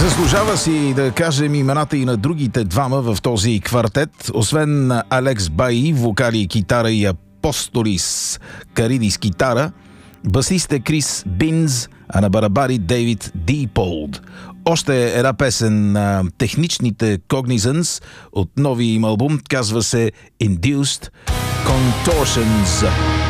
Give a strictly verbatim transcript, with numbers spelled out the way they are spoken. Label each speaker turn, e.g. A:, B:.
A: Заслужава си да кажем имената и на другите двама в този квартет, освен Алекс Баи, вокали и китара, и Апостолис Каридис китара, басист е Крис Бинз, а на барабари Дейвид Диполд. Още една песен на техничните Cognizance от новия им албум, казва се Induced Contortions.